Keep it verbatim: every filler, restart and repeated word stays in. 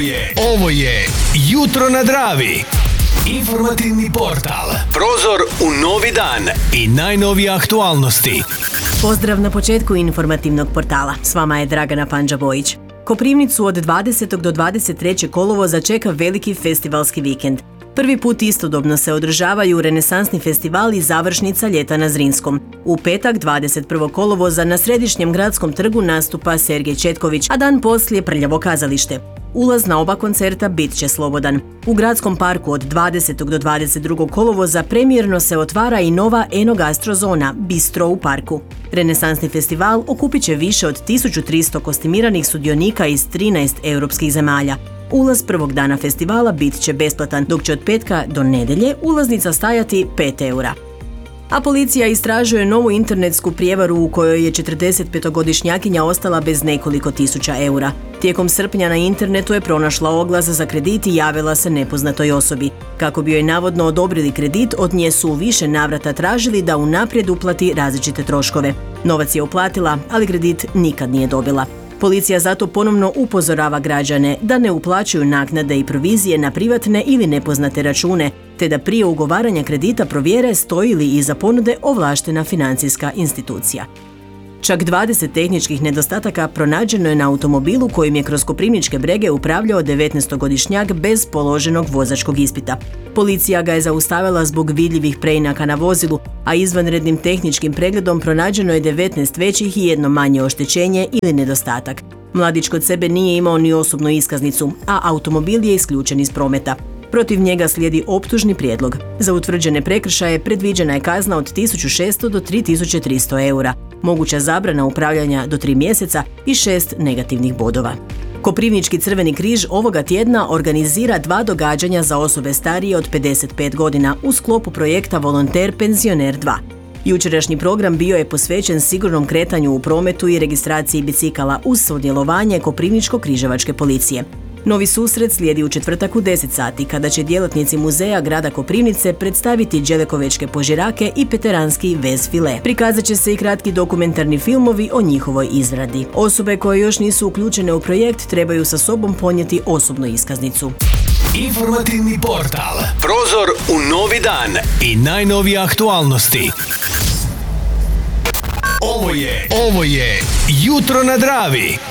je, ovo je Jutro na Dravi. Informativni portal. Prozor u novi dan i najnovije aktualnosti. Pozdrav na početku informativnog portala. S vama je Dragana Pandža-Bojić. Koprivnicu od dvadesetog do dvadeset trećeg kolovoza čeka veliki festivalski vikend. Prvi put istodobno se održavaju renesansni festival i završnica Ljeta na Zrinskom. U petak, dvadeset prvog kolovoza, na središnjem gradskom trgu nastupa Sergej Četković, a dan poslije Prljavo kazalište. Ulaz na oba koncerta bit će slobodan. U gradskom parku od dvadesetog do dvadeset drugog kolovoza premijerno se otvara i nova Enogastro zona, Bistro u parku. Renesansni festival okupit će više od tisuću tristo kostimiranih sudionika iz trinaest europskih zemalja. Ulaz prvog dana festivala bit će besplatan, dok će od petka do nedjelje ulaznica stajati pet eura. A policija istražuje novu internetsku prijevaru u kojoj je četrdesetpetogodišnjakinja ostala bez nekoliko tisuća eura. Tijekom srpnja na internetu je pronašla oglas za kredit i javila se nepoznatoj osobi. Kako bi joj navodno odobrili kredit, od nje su u više navrata tražili da unaprijed uplati različite troškove. Novac je uplatila, ali kredit nikad nije dobila. Policija zato ponovno upozorava građane da ne uplaćuju naknade i provizije na privatne ili nepoznate račune, te da prije ugovaranja kredita provjere stoji li iza ponude ovlaštena financijska institucija. Čak dvadeset tehničkih nedostataka pronađeno je na automobilu kojim je kroz Koprivničke Brege upravljao devetnaestogodišnjak bez položenog vozačkog ispita. Policija ga je zaustavila zbog vidljivih preinaka na vozilu, a izvanrednim tehničkim pregledom pronađeno je devetnaest većih i jedno manje oštećenje ili nedostatak. Mladić kod sebe nije imao ni osobnu iskaznicu, a automobil je isključen iz prometa. Protiv njega slijedi optužni prijedlog. Za utvrđene prekršaje predviđena je kazna od tisuću šesto do tri tisuće tristo eura, moguća zabrana upravljanja do tri mjeseca i šest negativnih bodova. Koprivnički Crveni križ ovoga tjedna organizira dva događanja za osobe starije od pedeset pet godina u sklopu projekta Volonter Penzioner dva. Jučerašnji program bio je posvećen sigurnom kretanju u prometu i registraciji bicikala uz sudjelovanje Koprivničko-križevačke policije. Novi susret slijedi u četvrtak u deset sati, kada će djelatnici muzeja grada Koprivnice predstaviti đelekovečke požirake i peteranski vez file. Prikazat će se i kratki dokumentarni filmovi o njihovoj izradi. Osobe koje još nisu uključene u projekt trebaju sa sobom ponijeti osobnu iskaznicu. Informativni portal. Prozor u novi dan i najnovije aktualnosti. Ovo je, ovo je Jutro na Dravi.